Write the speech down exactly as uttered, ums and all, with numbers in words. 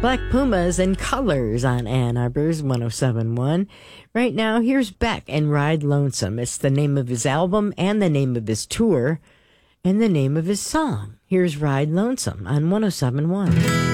Black Pumas and Colors on Ann Arbor's one oh seven point one. Right now, here's Beck and Ride Lonesome. It's the name of his album and the name of his tour and the name of his song. Here's Ride Lonesome on one oh seven point one.